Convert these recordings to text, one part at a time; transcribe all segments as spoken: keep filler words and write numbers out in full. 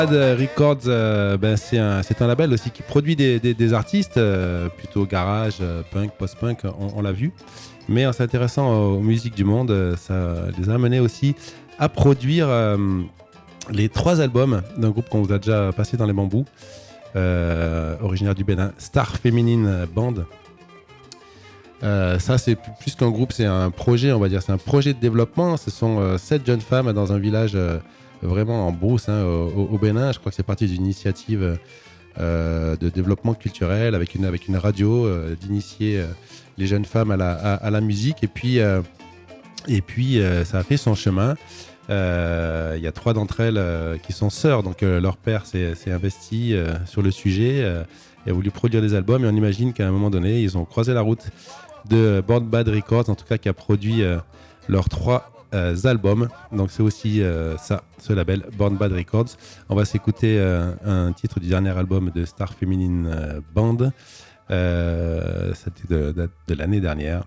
Bad Records, euh, ben c'est, un, c'est un label aussi qui produit des, des, des artistes, euh, plutôt garage, euh, punk, post-punk, on, on l'a vu. Mais en s'intéressant aux, aux musiques du monde, euh, ça les a amenés aussi à produire euh, les trois albums d'un groupe qu'on vous a déjà passé dans les bambous, euh, originaire du Bénin, Star Feminine Band. Euh, ça, c'est plus qu'un groupe, c'est un projet, on va dire, c'est un projet de développement. Ce sont euh, sept jeunes femmes dans un village euh, vraiment en brousse, hein, au, au Bénin. Je crois que c'est parti d'une initiative euh, de développement culturel avec une, avec une radio, euh, d'initier euh, les jeunes femmes à la, à, à la musique. Et puis, euh, et puis euh, ça a fait son chemin. Il euh, y a trois d'entre elles euh, qui sont sœurs, donc euh, leur père s'est, s'est investi euh, sur le sujet euh, et a voulu produire des albums. Et on imagine qu'à un moment donné, ils ont croisé la route de Born Bad Records, en tout cas qui a produit euh, leurs trois euh, albums. Donc c'est aussi euh, ça, ce label, Born Bad Records. On va s'écouter euh, un titre du dernier album de Star Feminine euh, Band. Euh, c'était de, de, de l'année dernière.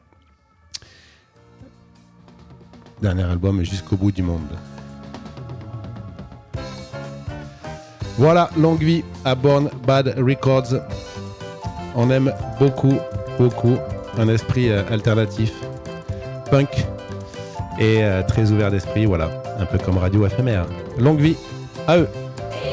Dernier album Jusqu'au bout du monde. Voilà, longue vie à Born Bad Records. On aime beaucoup, beaucoup un esprit euh, alternatif, punk et euh, très ouvert d'esprit, voilà, un peu comme Radio Éphémère. Longue vie à eux.